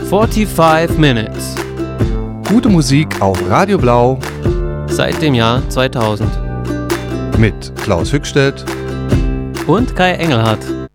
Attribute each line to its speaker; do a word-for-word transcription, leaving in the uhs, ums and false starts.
Speaker 1: fünfundvierzig Minutes.
Speaker 2: Gute Musik auf Radio Blau
Speaker 1: Seit dem Jahr zweitausend.
Speaker 2: mit Klaus Hückstedt
Speaker 1: Und Kai Engelhardt.